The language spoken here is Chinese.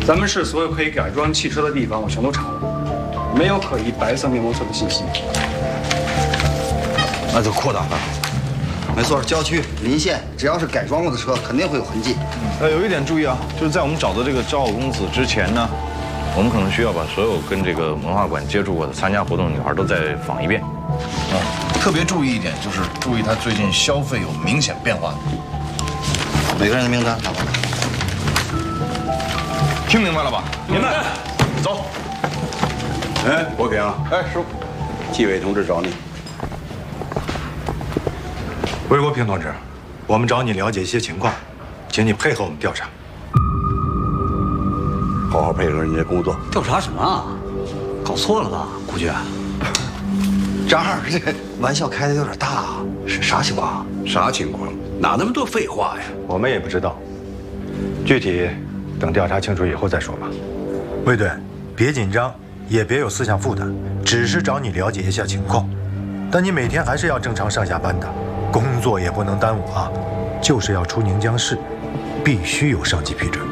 咱们市所有可以改装汽车的地方，我全都查了，没有可疑白色面包车的信息。 那就扩大范围。 没错，郊区、邻县，只要是改装过的车，肯定会有痕迹。 有一点注意啊，就是在我们找到这个赵公子之前呢，我们可能需要把所有跟这个文化馆接触过的、参加活动的女孩都再访一遍。 特别注意一点，就是注意他最近消费有明显变化。 每个人的名单拿过来。 听明白了吧？明白。走。 哎，国平。 哎，师傅。 纪委同志找你。 魏国平同志，我们找你了解一些情况，请你配合我们调查。 好好配合人家工作。 调查什么啊？搞错了吧，顾局？ 张二，这玩笑开的有点大啊，是啥情况？ 啥情况？哪那么多废话呀？ 我们也不知道，具体等调查清楚以后再说吧。魏队，别紧张，也别有思想负担，只是找你了解一下情况。但你每天还是要正常上下班的，工作也不能耽误啊。就是要出宁江市，必须有上级批准。